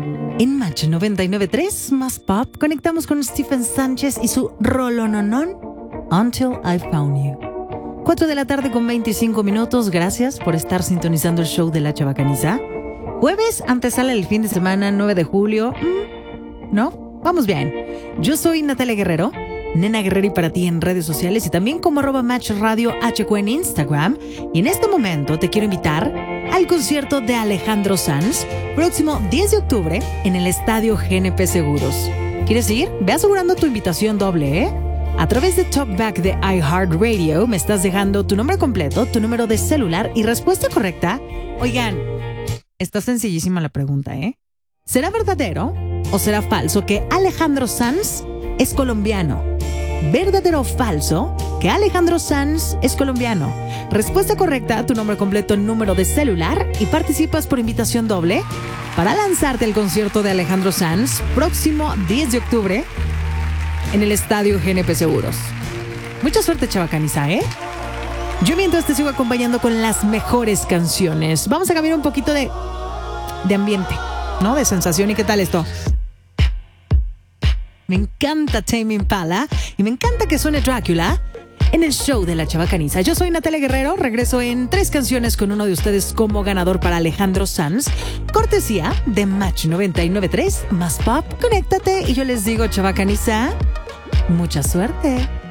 En Match 99.3 más pop conectamos con Stephen Sánchez y su rolononón Until I Found You. 4 de la tarde con 25 minutos. Gracias por estar sintonizando el show de La Chabacaniza. Jueves, antesala el fin de semana, 9 de julio. ¿No? Vamos bien. Yo soy Natalia Guerrero, Nena Guerrero, y para ti en redes sociales y también como @Match Radio HQ en Instagram. Y en este momento te quiero invitar al concierto de Alejandro Sanz, próximo 10 de octubre en el Estadio GNP Seguros. ¿Quieres ir? Ve asegurando tu invitación doble, ¿eh? A través de Talkback de iHeartRadio me estás dejando tu nombre completo, tu número de celular y respuesta correcta. Oigan, está sencillísima la pregunta, ¿eh? ¿Será verdadero o será falso que Alejandro Sanz es colombiano? ¿Verdadero o falso que Alejandro Sanz es colombiano? Respuesta correcta, tu nombre completo, número de celular y participas por invitación doble para lanzarte al concierto de Alejandro Sanz próximo 10 de octubre en el Estadio GNP Seguros. Mucha suerte, Chabacaniza, ¿eh? Yo mientras te sigo acompañando con las mejores canciones. Vamos a cambiar un poquito de ambiente, ¿no? De sensación. ¿Y qué tal esto? Me encanta Tame Impala y me encanta que suene Drácula en el show de La Chabacaniza. Yo soy Natalia Guerrero, regreso en 3 canciones con uno de ustedes como ganador para Alejandro Sanz, cortesía de Match 99.3 más pop. Conéctate y yo les digo, Chabacaniza, mucha suerte.